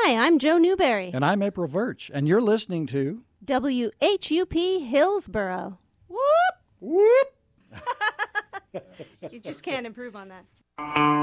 Hi, I'm Joe Newberry. And I'm April Virch, and you're listening to WHUP Hillsboro. Whoop! Whoop! You just can't improve on that.